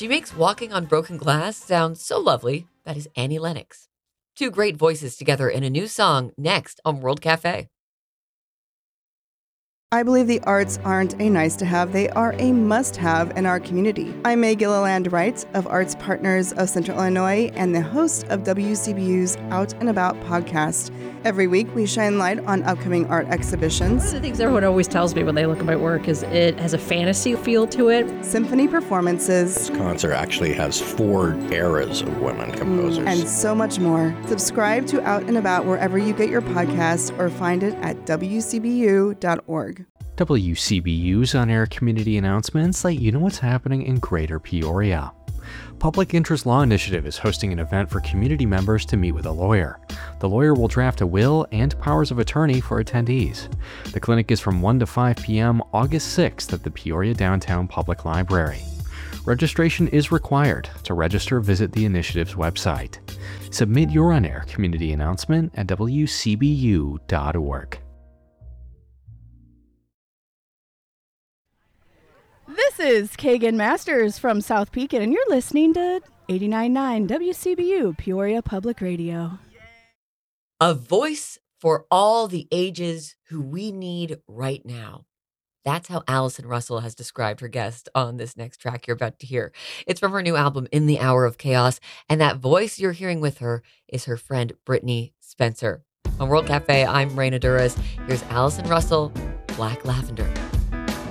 She makes walking on broken glass sound so lovely. That is Annie Lennox. Two great voices together in a new song next on World Cafe. I believe the arts aren't a nice to have, they are a must have in our community. I'm May Gilliland Wright of Arts Partners of Central Illinois and the host of WCBU's Out and About podcast. Every week we shine light on upcoming art exhibitions. One of the things everyone always tells me when they look at my work is it has a fantasy feel to it. Symphony performances. This concert actually has 4 eras of women composers. And so much more. Subscribe to Out and About wherever you get your podcast or find it at WCBU.org. WCBU's on-air community announcements let you know what's happening in Greater Peoria. Public Interest Law Initiative is hosting an event for community members to meet with a lawyer. The lawyer will draft a will and powers of attorney for attendees. The clinic is from 1 to 5 p.m. August 6th at the Peoria Downtown Public Library. Registration is required. To register, visit the initiative's website. Submit your on-air community announcement at wcbu.org. This is Kagan Masters from South Pekin, and you're listening to 89.9 WCBU, Peoria Public Radio. A voice for all the ages who we need right now. That's how Allison Russell has described her guest on this next track you're about to hear. It's from her new album, In the Hour of Chaos, and that voice you're hearing with her is her friend Brittany Spencer. On World Cafe, I'm Raina Duras. Here's Allison Russell, Black Lavender.